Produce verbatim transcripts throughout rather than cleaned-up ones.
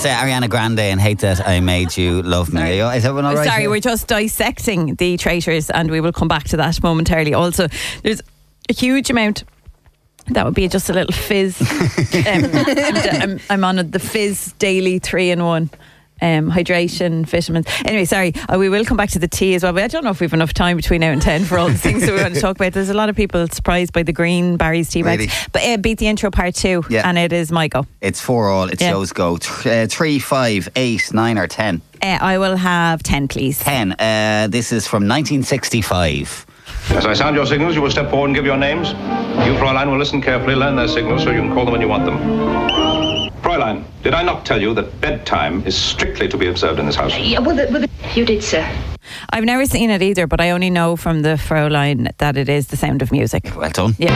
That's uh, Ariana Grande and Hate That I Made You Love Me. Are you, is everyone all right? Sorry, here? we're just dissecting the Traitors and we will come back to that momentarily. Also, there's a huge amount. That would be just a little fizz. um, I'm, I'm on the Fizz Daily three in one. Um, hydration, vitamins. Anyway, sorry, uh, we will come back to the tea as well. But I don't know if we've enough time between now and ten for all the things that we want to talk about. There's a lot of people surprised by the green Barry's tea bags. Really? But uh, beat the intro part two, Yeah. and it is my go. It's four all. It's Yeah. Joe's go. Th- uh, three, five, eight, nine, or ten. Uh, I will have ten, please. Ten. Uh, this is from nineteen sixty-five. As I sound your signals, you will step forward and give your names. You, Fräulein, will listen carefully, learn their signals so you can call them when you want them. Fräulein, did I not tell you that bedtime is strictly to be observed in this house? Yeah, well, the, well the, you did, sir. I've never seen it either, but I only know from the Fräulein that it is The Sound of Music. Well done. Yeah.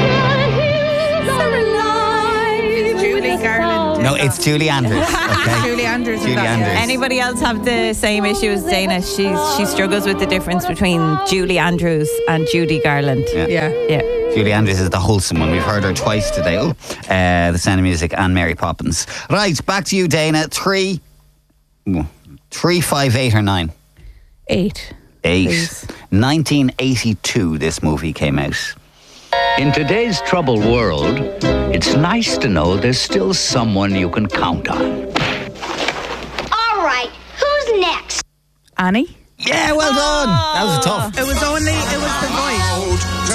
Julie Garland. No, it's Julie Andrews. Okay? Julie Andrews. Julie and that, Andrews. yeah. Anybody else have the same issue as Dana? She she struggles with the difference between Julie Andrews and Judy Garland. Yeah. Yeah. Yeah. Julie Andrews is the wholesome one. We've heard her twice today. Oh, uh, The Sound of Music and Mary Poppins. Right, back to you, Dana. Three, three, five, eight, or nine. Eight. Eight. Please. nineteen eighty-two. This movie came out. In today's troubled world, it's nice to know there's still someone you can count on. All right, who's next? Annie? Yeah, well done. That was tough. It was only, it was the voice.